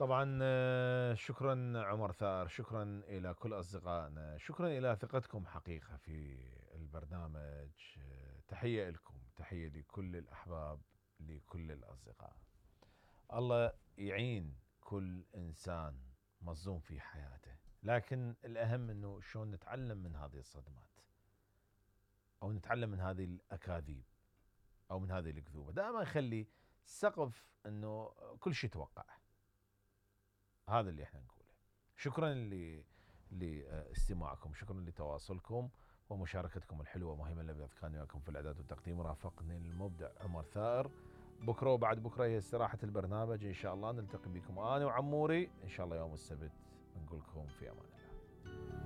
طبعا شكرا عمر ثار، شكرا إلى كل أصدقائنا، شكرا إلى ثقتكم حقيقة في البرنامج. تحية لكم، تحية لكل الأحباب، لكل الأصدقاء. الله يعين كل إنسان مظلوم في حياته، لكن الأهم أنه شلون نتعلم من هذه الصدمات، أو نتعلم من هذه الأكاذيب، أو من هذه الكذوبة. دائما خلي سقف أنه كل شيء توقع. هذا اللي احنا نقوله. شكرا لاستماعكم، شكرا لتواصلكم ومشاركتكم الحلوة. مهمة الذي كان وياكم في الإعداد والتقديم رافقني المبدع عمر ثائر. بكرة وبعد بكرة هي استراحة البرنامج، إن شاء الله نلتقي بكم أنا وعموري إن شاء الله يوم السبت. نقول لكم في أمان الله.